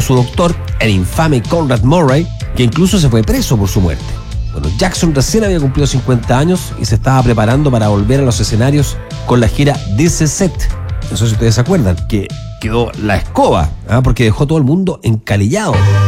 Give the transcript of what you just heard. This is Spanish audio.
su doctor, el infame Conrad Murray, que incluso se fue preso por su muerte. Bueno, Jackson recién había cumplido 50 años y se estaba preparando para volver a los escenarios con la gira This Is It. No sé si ustedes se acuerdan, que quedó la escoba, porque dejó todo el mundo encalillado.